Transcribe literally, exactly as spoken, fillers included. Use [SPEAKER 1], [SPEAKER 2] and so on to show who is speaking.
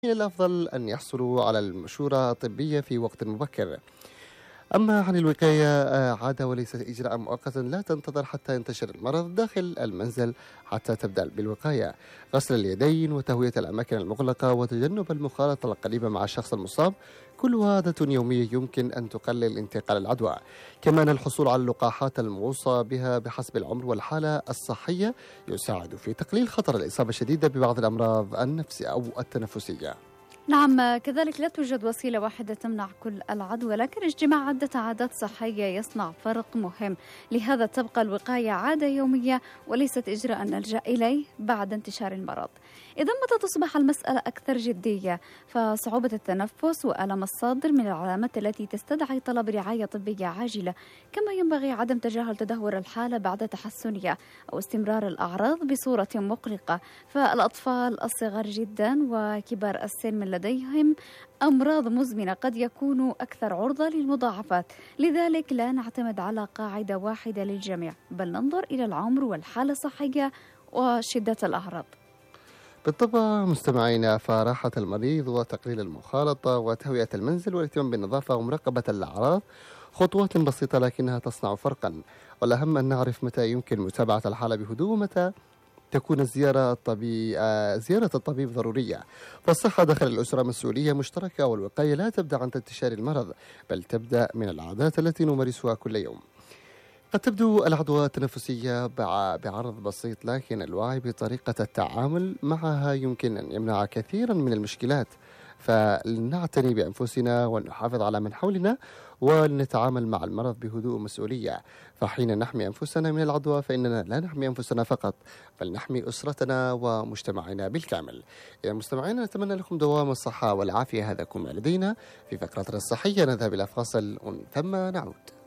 [SPEAKER 1] من الأفضل أن يحصلوا على المشورة الطبية في وقت مبكر. أما عن الوقاية آه، عادة وليست إجراء مؤقتا، لا تنتظر حتى ينتشر المرض داخل المنزل حتى تبدأ بالوقاية. غسل اليدين وتهوية الأماكن المغلقة وتجنب المخالطة القريبة مع الشخص المصاب كلها عادة يومية يمكن أن تقلل انتقال العدوى. كمان الحصول على اللقاحات الموصى بها بحسب العمر والحالة الصحية يساعد في تقليل خطر الإصابة الشديدة ببعض الأمراض النفسية أو التنفسية.
[SPEAKER 2] نعم، كذلك لا توجد وسيلة واحدة تمنع كل العدوى، لكن اجتماع عدة عادات صحية يصنع فرق مهم. لهذا تبقى الوقاية عادة يومية وليست إجراء نلجأ إليه بعد انتشار المرض. إذا متى تصبح المسألة أكثر جدية؟ فصعوبة التنفس وألم الصدر من العلامات التي تستدعي طلب رعاية طبية عاجلة، كما ينبغي عدم تجاهل تدهور الحالة بعد تحسنها أو استمرار الأعراض بصورة مقلقة. فالأطفال الصغار جدا وكبار السن من لديهم أمراض مزمنة قد يكونوا أكثر عرضة للمضاعفات، لذلك لا نعتمد على قاعدة واحدة للجميع، بل ننظر إلى العمر والحالة الصحية وشدة الأعراض.
[SPEAKER 1] بالطبع مستمعينا، فراحة المريض وتقليل المخالطة وتهوية المنزل والاهتمام بالنظافة ومراقبة الأعراض خطوات بسيطة لكنها تصنع فرقا. والأهم أن نعرف متى يمكن متابعة الحالة بهدوء ومتى تكون الزيارة الطبي... آه، زيارة الطبيب ضرورية. فالصحة داخل الأسرة مسؤولية مشتركة، والوقاية لا تبدأ عند انتشار المرض بل تبدأ من العادات التي نمارسها كل يوم. قد تبدو العدوى التنفسية بع- بعرض بسيط، لكن الوعي بطريقة التعامل معها يمكن أن يمنع كثيرا من المشكلات. فلنعتني بأنفسنا ونحافظ على من حولنا ونتعامل مع المرض بهدوء ومسؤولية. فحين نحمي أنفسنا من العدوى فإننا لا نحمي أنفسنا فقط، بل نحمي أسرتنا ومجتمعنا بالكامل. إذا مستمعينا، نتمنى لكم دوام الصحة والعافية. هذا كنا لدينا في فقرتنا الصحية. نذهب إلى فاصل ثم نعود.